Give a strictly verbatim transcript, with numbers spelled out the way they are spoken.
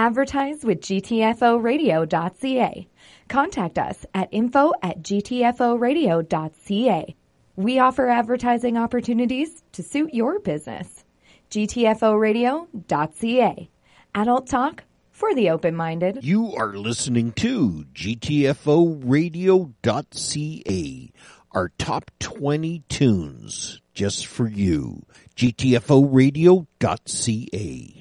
Advertise with G T F O radio dot C A. Contact us at info at G T F O radio dot C A. We offer advertising opportunities to suit your business. G T F O radio dot C A. Adult talk for the open-minded. You are listening to G T F O radio dot C A, our top twenty tunes just for you. G T F O radio dot C A.